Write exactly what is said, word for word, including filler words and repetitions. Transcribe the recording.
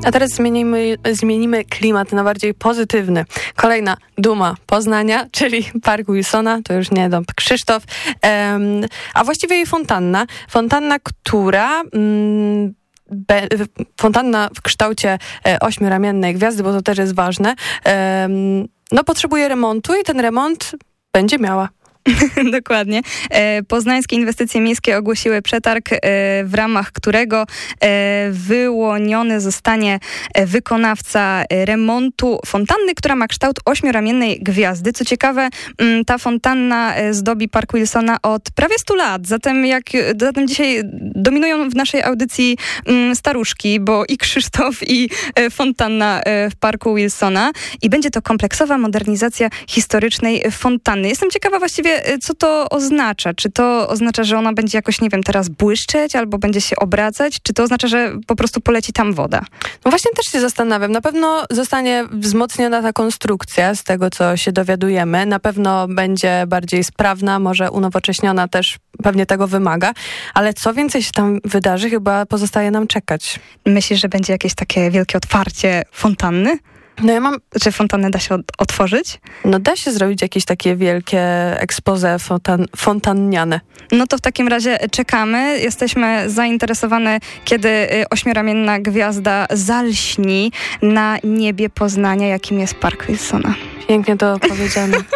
A teraz zmienimy, zmienimy klimat na bardziej pozytywny. Kolejna duma Poznania, czyli Park Wilsona, to już nie Dom Krzysztof, um, a właściwie jej fontanna. Fontanna, która... Um, Be, fontanna w kształcie e, ośmioramiennej gwiazdy, bo to też jest ważne, e, no potrzebuje remontu i ten remont będzie miała. Dokładnie. Poznańskie Inwestycje Miejskie ogłosiły przetarg, w ramach którego wyłoniony zostanie wykonawca remontu fontanny, która ma kształt ośmioramiennej gwiazdy. Co ciekawe, ta fontanna zdobi Park Wilsona od prawie stu lat. Zatem, jak, zatem dzisiaj dominują w naszej audycji staruszki, bo i Krzysztof, i fontanna w Parku Wilsona. I będzie to kompleksowa modernizacja historycznej fontanny. Jestem ciekawa właściwie, co to oznacza? Czy to oznacza, że ona będzie jakoś, nie wiem, teraz błyszczeć albo będzie się obracać? Czy to oznacza, że po prostu poleci tam woda? No właśnie też się zastanawiam. Na pewno zostanie wzmocniona ta konstrukcja z tego, co się dowiadujemy. Na pewno będzie bardziej sprawna, może unowocześniona też pewnie tego wymaga. Ale co więcej się tam wydarzy, chyba pozostaje nam czekać. Myślisz, że będzie jakieś takie wielkie otwarcie fontanny? No ja mam... Czy fontannę da się od, otworzyć? No da się zrobić jakieś takie wielkie expose fontan, fontanniane. No to w takim razie czekamy. Jesteśmy zainteresowane, kiedy ośmioramienna gwiazda zalśni na niebie Poznania, jakim jest Park Wilsona. Pięknie to powiedziane.